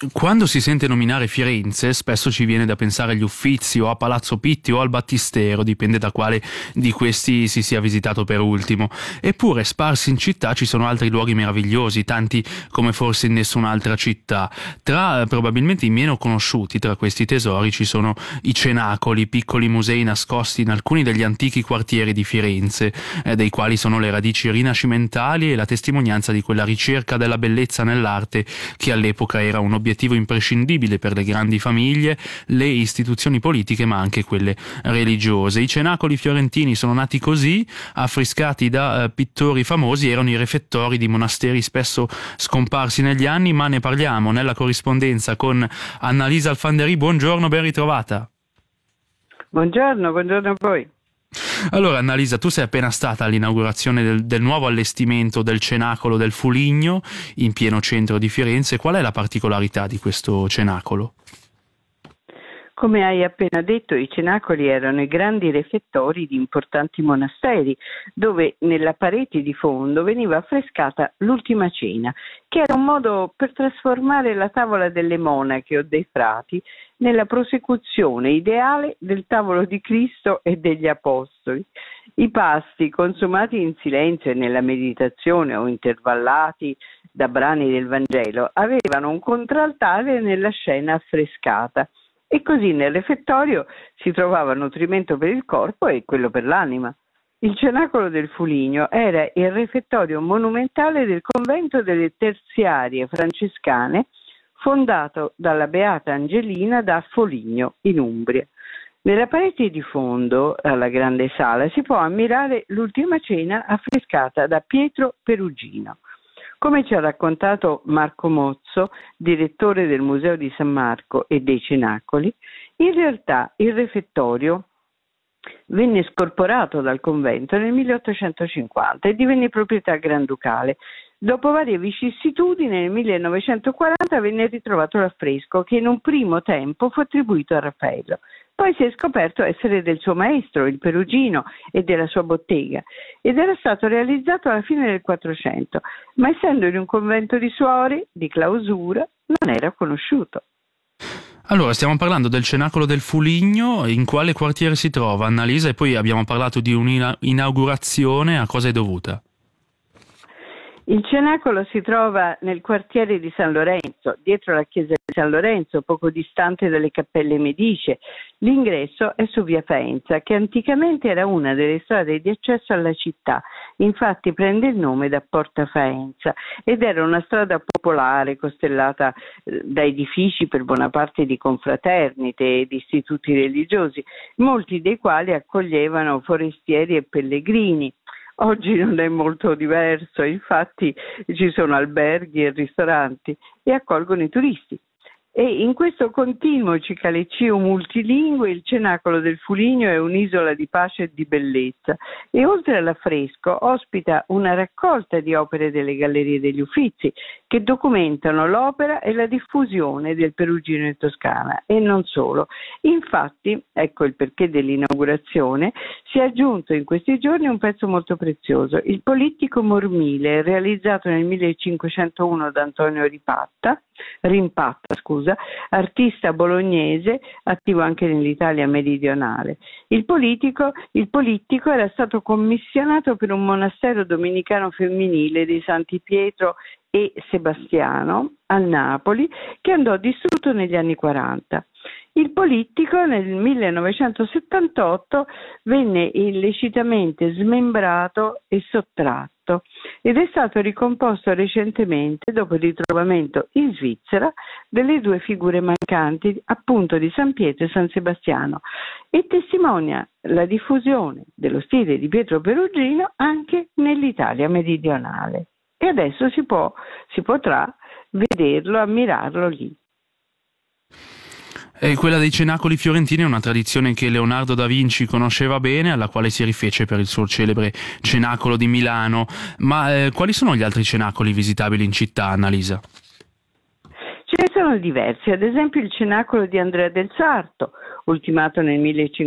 Quando si sente nominare Firenze, spesso ci viene da pensare agli Uffizi o a Palazzo Pitti o al Battistero, dipende da quale di questi si sia visitato per ultimo. Eppure, sparsi in città ci sono altri luoghi meravigliosi, tanti come forse in nessun'altra città. Tra probabilmente i meno conosciuti tra questi tesori ci sono i cenacoli, piccoli musei nascosti in alcuni degli antichi quartieri di Firenze, dei quali sono le radici rinascimentali e la testimonianza di quella ricerca della bellezza nell'arte che all'epoca era un obiettivo imprescindibile per le grandi famiglie, le istituzioni politiche ma anche quelle religiose. I cenacoli fiorentini sono nati così, affrescati da pittori famosi, erano i refettori di monasteri spesso scomparsi negli anni, ma ne parliamo nella corrispondenza con Annalisa Alfanderi. Buongiorno, ben ritrovata. Buongiorno a voi. Allora Annalisa, tu sei appena stata all'inaugurazione del nuovo allestimento del Cenacolo del Fuligno in pieno centro di Firenze. Qual è la particolarità di questo cenacolo? Come hai appena detto, i cenacoli erano i grandi refettori di importanti monasteri, dove nella parete di fondo veniva affrescata l'Ultima Cena, che era un modo per trasformare la tavola delle monache o dei frati nella prosecuzione ideale del tavolo di Cristo e degli Apostoli. I pasti, consumati in silenzio e nella meditazione o intervallati da brani del Vangelo, avevano un contraltare nella scena affrescata. E così nel refettorio si trovava nutrimento per il corpo e quello per l'anima. Il Cenacolo del Fuligno era il refettorio monumentale del convento delle Terziarie francescane, fondato dalla Beata Angelina da Foligno, in Umbria. Nella parete di fondo, alla grande sala, si può ammirare l'Ultima Cena affrescata da Pietro Perugino. Come ci ha raccontato Marco Mozzo, direttore del Museo di San Marco e dei Cenacoli, in realtà il refettorio venne scorporato dal convento nel 1850 e divenne proprietà granducale. Dopo varie vicissitudini, nel 1940 venne ritrovato l'affresco che in un primo tempo fu attribuito a Raffaello. Poi si è scoperto essere del suo maestro, il Perugino, e della sua bottega, ed era stato realizzato alla fine del 400, ma essendo in un convento di suori, di clausura, non era conosciuto. Allora, stiamo parlando del Cenacolo del Fuligno. In quale quartiere si trova, Annalisa? E poi abbiamo parlato di un'inaugurazione. A cosa è dovuta? Il Cenacolo si trova nel quartiere di San Lorenzo, dietro la chiesa di San Lorenzo, poco distante dalle Cappelle Medicee. L'ingresso è su via Faenza, che anticamente era una delle strade di accesso alla città, infatti prende il nome da Porta Faenza, ed era una strada popolare costellata da edifici per buona parte di confraternite e di istituti religiosi, molti dei quali accoglievano forestieri e pellegrini. Oggi non è molto diverso, infatti ci sono alberghi e ristoranti e accolgono i turisti. E in questo continuo cicaleccio multilingue il Cenacolo del Fuligno è un'isola di pace e di bellezza e oltre all'affresco ospita una raccolta di opere delle Gallerie degli Uffizi che documentano l'opera e la diffusione del Perugino in Toscana e non solo. Infatti, ecco il perché dell'inaugurazione, si è aggiunto in questi giorni un pezzo molto prezioso, il Polittico Mormile, realizzato nel 1501 da Antonio Rimpatta, artista bolognese attivo anche nell'Italia meridionale. Il Polittico era stato commissionato per un monastero domenicano femminile dei Santi Pietro e Sebastiano a Napoli, che andò distrutto negli anni 40. Il Polittico nel 1978 venne illecitamente smembrato e sottratto ed è stato ricomposto recentemente dopo il ritrovamento in Svizzera delle due figure mancanti, appunto di San Pietro e San Sebastiano, e testimonia la diffusione dello stile di Pietro Perugino anche nell'Italia meridionale. E adesso si potrà vederlo, ammirarlo lì. Quella dei cenacoli fiorentini è una tradizione che Leonardo da Vinci conosceva bene, alla quale si rifece per il suo celebre Cenacolo di Milano. Ma quali sono gli altri cenacoli visitabili in città, Annalisa? Ce ne sono diversi, ad esempio il Cenacolo di Andrea del Sarto, ultimato nel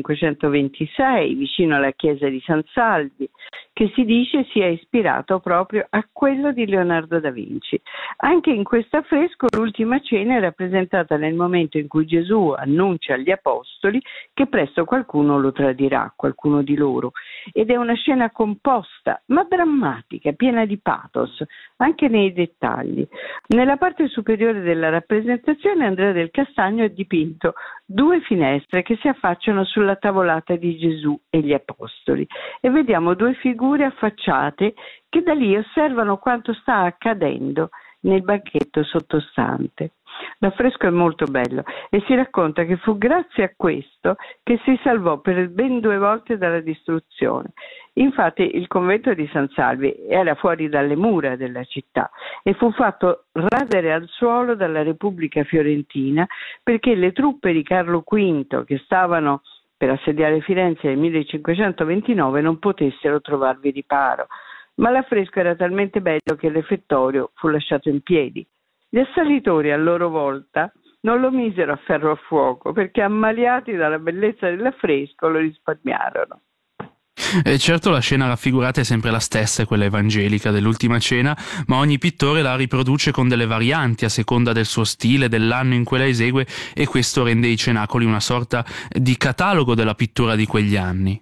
1526 vicino alla chiesa di San Salvi, che si dice sia ispirato proprio a quello di Leonardo da Vinci. Anche in questo affresco l'ultima cena è rappresentata nel momento in cui Gesù annuncia agli apostoli che presto qualcuno lo tradirà, qualcuno di loro, ed è una scena composta ma drammatica, piena di pathos, anche nei dettagli. Nella parte superiore della rappresentazione Andrea del Castagno ha dipinto 2 finestre che si affacciano sulla tavolata di Gesù e gli apostoli e vediamo 2 figure affacciate che da lì osservano quanto sta accadendo nel banchetto sottostante. L'affresco è molto bello e si racconta che fu grazie a questo che si salvò per ben 2 volte dalla distruzione. Infatti il convento di San Salvi era fuori dalle mura della città e fu fatto radere al suolo dalla Repubblica Fiorentina perché le truppe di Carlo V che stavano per assediare Firenze nel 1529 non potessero trovarvi riparo. Ma l'affresco era talmente bello che l'effettorio fu lasciato in piedi. Gli assalitori a loro volta non lo misero a ferro a fuoco perché ammaliati dalla bellezza dell'affresco lo risparmiarono. E certo la scena raffigurata è sempre la stessa, è quella evangelica dell'Ultima Cena, ma ogni pittore la riproduce con delle varianti a seconda del suo stile, dell'anno in cui la esegue, e questo rende i cenacoli una sorta di catalogo della pittura di quegli anni.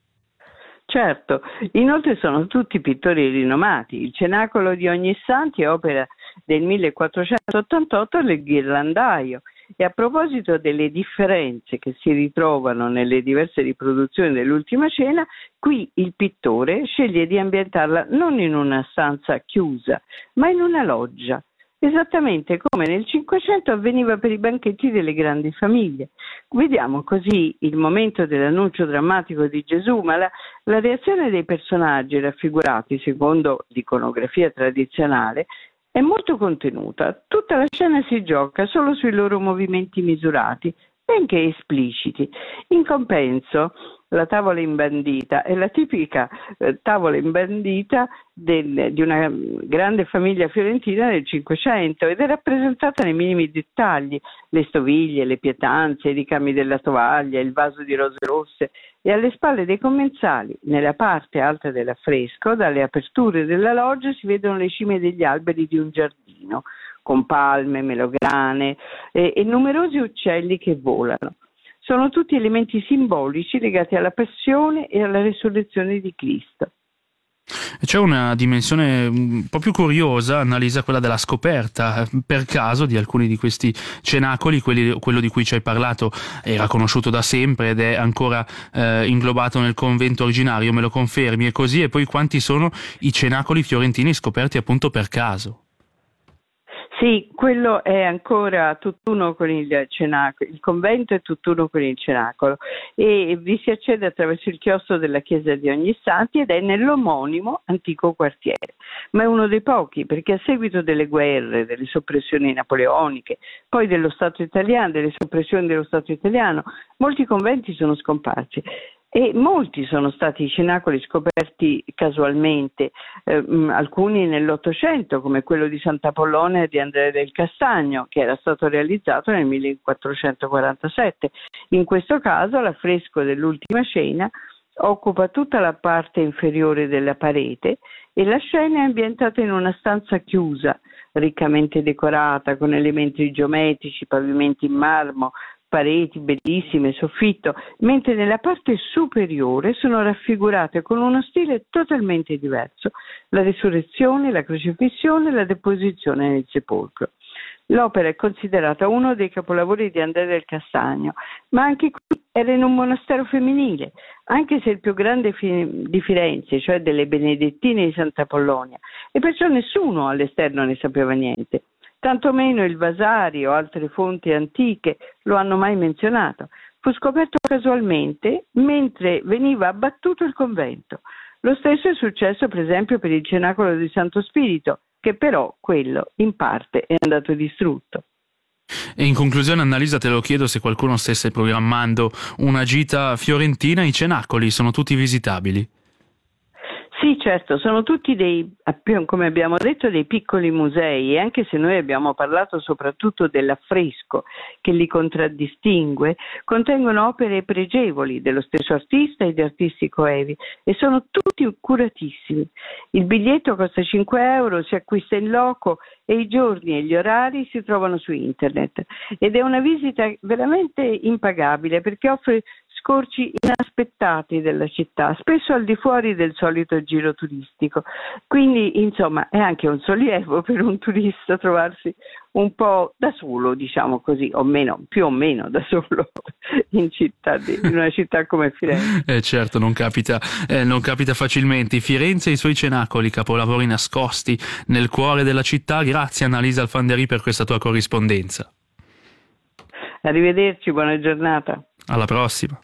Certo, inoltre sono tutti pittori rinomati. Il Cenacolo di Ognissanti è opera del 1488 del Ghirlandaio e a proposito delle differenze che si ritrovano nelle diverse riproduzioni dell'Ultima Cena, qui il pittore sceglie di ambientarla non in una stanza chiusa, ma in una loggia, esattamente come nel Cinquecento avveniva per i banchetti delle grandi famiglie. Vediamo così il momento dell'annuncio drammatico di Gesù, ma la reazione dei personaggi raffigurati secondo l'iconografia tradizionale è molto contenuta. Tutta la scena si gioca solo sui loro movimenti misurati, benché espliciti. In compenso, la tavola imbandita è la tipica tavola imbandita di una grande famiglia fiorentina del Cinquecento ed è rappresentata nei minimi dettagli: le stoviglie, le pietanze, i ricami della tovaglia, il vaso di rose rosse, e alle spalle dei commensali, nella parte alta dell'affresco, dalle aperture della loggia si vedono le cime degli alberi di un giardino con palme, melograne e numerosi uccelli che volano. Sono tutti elementi simbolici legati alla passione e alla resurrezione di Cristo. C'è una dimensione un po' più curiosa, Annalisa, quella della scoperta per caso di alcuni di questi cenacoli. Quello di cui ci hai parlato era conosciuto da sempre ed è ancora inglobato nel convento originario, me lo confermi? È così? E poi quanti sono i cenacoli fiorentini scoperti appunto per caso? Sì, quello è ancora tutt'uno con il cenacolo, il convento è tutt'uno con il cenacolo e vi si accede attraverso il chiostro della chiesa di Ognissanti ed è nell'omonimo antico quartiere, ma è uno dei pochi perché a seguito delle guerre, delle soppressioni napoleoniche, poi dello Stato italiano, delle soppressioni dello Stato italiano, molti conventi sono scomparsi. E molti sono stati i cenacoli scoperti casualmente, alcuni nell'Ottocento, come quello di Sant'Apollonia di Andrea del Castagno, che era stato realizzato nel 1447. In questo caso l'affresco dell'Ultima Cena occupa tutta la parte inferiore della parete e la scena è ambientata in una stanza chiusa, riccamente decorata con elementi geometrici, pavimenti in marmo, pareti bellissime, soffitto, mentre nella parte superiore sono raffigurate con uno stile totalmente diverso la resurrezione, la crocifissione e la deposizione nel sepolcro. L'opera è considerata uno dei capolavori di Andrea del Castagno, ma anche qui era in un monastero femminile, anche se il più grande di Firenze, cioè delle Benedettine di Sant'Apollonia, e perciò nessuno all'esterno ne sapeva niente. Tantomeno il Vasari o altre fonti antiche lo hanno mai menzionato. Fu scoperto casualmente mentre veniva abbattuto il convento. Lo stesso è successo per esempio per il Cenacolo di Santo Spirito, che però quello in parte è andato distrutto. E in conclusione, Annalisa, te lo chiedo se qualcuno stesse programmando una gita fiorentina, i cenacoli sono tutti visitabili? Sì, certo, sono tutti come abbiamo detto, dei piccoli musei, e anche se noi abbiamo parlato soprattutto dell'affresco che li contraddistingue, contengono opere pregevoli dello stesso artista e di artisti coevi e sono tutti curatissimi. Il biglietto costa 5 euro, si acquista in loco e i giorni e gli orari si trovano su internet ed è una visita veramente impagabile perché offre scorci inaspettati della città, spesso al di fuori del solito giro turistico. Quindi, insomma, è anche un sollievo per un turista trovarsi un po' da solo, diciamo così, o meno, più o meno da solo in una città come Firenze. Certo, non capita facilmente. Firenze e i suoi cenacoli, capolavori nascosti nel cuore della città. Grazie Annalisa Alfanderi per questa tua corrispondenza. Arrivederci, buona giornata. Alla prossima.